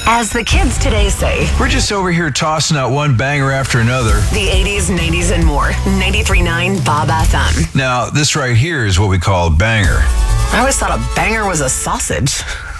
As the kids today say, We're just over here tossing out one banger after another. the 80s, 90s, and more. 93.9 Bob FM. Now, this right here is what we call a banger. I always thought a banger was a sausage.